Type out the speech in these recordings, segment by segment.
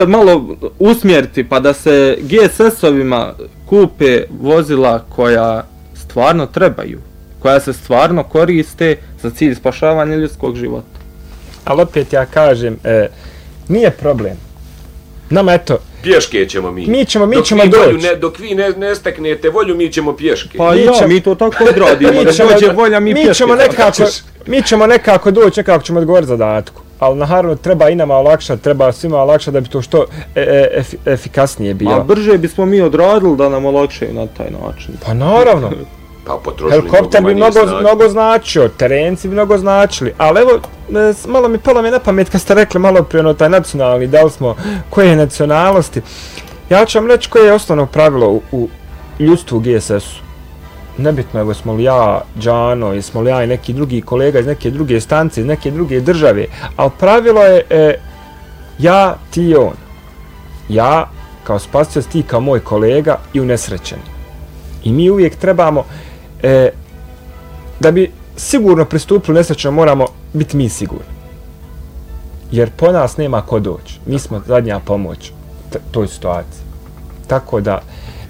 malo usmjeriti pa da se GSS-ovima kupe vozila koja stvarno trebaju, koja se stvarno koriste za cilj spašavanja ljudskog života. Ali opet ja kažem, nije problem. Nama eto, pješke ćemo mi. Mi ćemo doći. Dok vi ne steknete volju, mi ćemo pješke. Pa mi to tako odradimo. Mi ćemo nekako doći, nekako ćemo odgovoriti zadatku. Ali naravno treba i nama olakšati, treba svima olakšati da bi to što efikasnije bilo. A brže bismo mi odradili da nam olakšaju na taj način. Pa naravno. Helikopter bi mnogo značio, terenci bi mnogo značili, ali evo, malo mi palo na pamet kad ste rekli malo prije taj nacionalni, da li smo koje nacionalnosti. Ja ću vam reći koje je osnovno pravilo u ljudstvu u GSS-u. Nebitno je smo li ja, Đano, jesmo li ja i neki drugi kolega iz neke druge stanice, iz neke druge države, ali pravilo je ja, ti i on. Ja kao spasioc, ti kao moj kolega i unesrećeni. I mi uvijek trebamo, da bi sigurno pristupili nesrećno, moramo biti mi sigurni. Jer po nas nema ko doći. Mi smo zadnja pomoć toj situaciji. Tako da...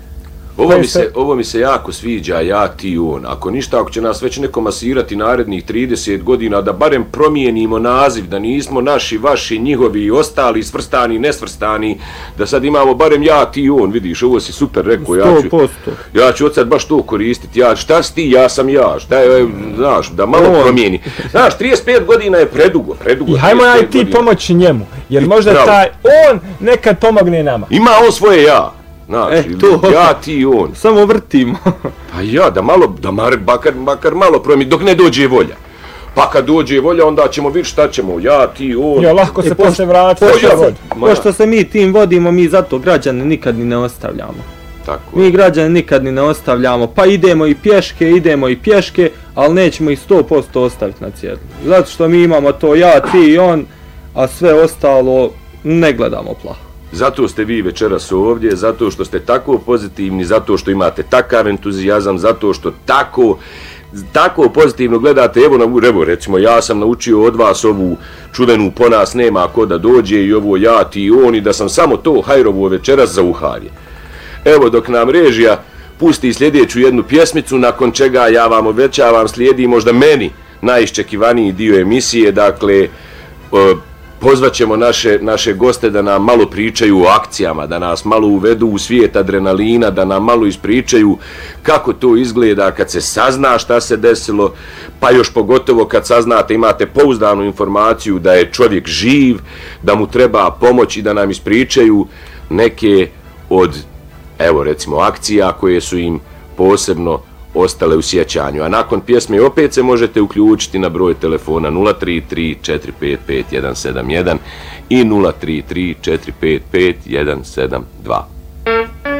Ovo mi se jako sviđa, ja, ti, on. Ako ništa, ako će nas već neko masirati narednih 30 godina, da barem promijenimo naziv, da nismo naši, vaši, njihovi, ostali, svrstani, nesvrstani, da sad imamo barem ja, ti, on. Vidiš, ovo si super rekao. 100%. Ja ću od sad baš to koristiti. Šta si ti, ja sam ja. Šta je, znaš, da malo promijeni. Znaš, 35 godina je predugo. I hajmo ja i ti pomoći njemu, jer možda taj on nekad pomogne nama. Ima on svoje ja. Znači, ja, ti, on. Samo vrtimo. Pa ja, da makar malo promijeni, dok ne dođe volja. Pa kad dođe volja, onda ćemo vidjeti šta ćemo, ja, ti, on. Ja, lahko se posle vratiti. Pošto se mi tim vodimo, mi zato građane nikad ni ne ostavljamo. Tako. Mi građane nikad ni ne ostavljamo, pa idemo i pješke, ali nećemo ih 100% ostaviti na cjedlu. Zato što mi imamo to ja, ti i on, a sve ostalo ne gledamo plaho. Zato ste vi večeras ovdje, zato što ste tako pozitivni, zato što imate takav entuzijazam, zato što tako pozitivno gledate. Evo recimo, ja sam naučio od vas ovu čuvenu po nas nema ko da dođe i ovo ja, ti i on, i da sam samo to hajrovo večeras za uhalje. Evo dok nam režija pusti sljedeću jednu pjesmicu, nakon čega ja vam obećavam slijedi možda meni najiščekivaniji dio emisije, dakle pozvaćemo naše goste da nam malo pričaju o akcijama, da nas malo uvedu u svijet adrenalina, da nam malo ispričaju kako to izgleda kad se sazna šta se desilo, pa još pogotovo kad saznate, imate pouzdanu informaciju da je čovjek živ, da mu treba pomoć i da nam ispričaju neke od, evo recimo, akcija koje su im posebno ostale u sjećanju. A nakon pjesme opet se možete uključiti na broj telefona 033 455 171 i 033 455 172.